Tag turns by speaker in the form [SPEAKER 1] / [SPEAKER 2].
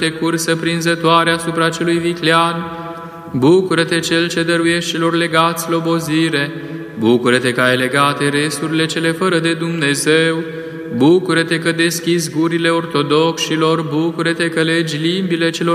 [SPEAKER 1] de cursă prinzătoare asupra celui viclean. Bucură-te, Cel ce dăruiești celor legați slobozire. Bucură-te că ai legate resurile cele fără de Dumnezeu. Bucură-te că deschizi gurile ortodoxilor. Bucură-te că legi limbile celor